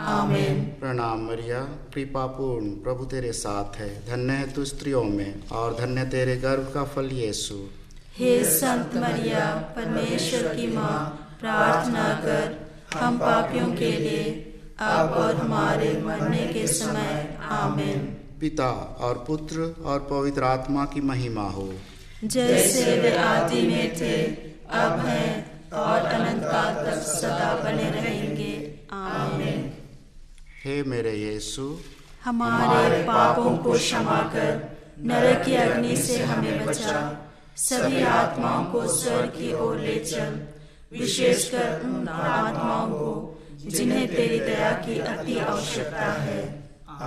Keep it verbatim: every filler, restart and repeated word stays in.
आमीन। प्रणाम मरिया, कृपा पूर्ण, प्रभु तेरे साथ है, धन्य है तू स्त्रियों में और धन्य तेरे गर्भ का फल यीशु। हे संत मरिया, परमेश्वर की माँ, प्रार्थना कर हम पापियों के लिए अब और हमारे मरने के समय। आमीन। पिता और पुत्र और पवित्र आत्मा की महिमा हो, जैसे वे आदि में थे, अब हैं और अनंत काल तक सदा बने रहेंगे। आमीन। हे मेरे यीशु, हमारे पापों को क्षमा कर नरक की अग्नि से हमें बचा, सभी आत्माओं को स्वर्ग की ओर ले चल, विशेषकर उन आत्माओं को जिन्हें तेरी दया की अति आवश्यकता है।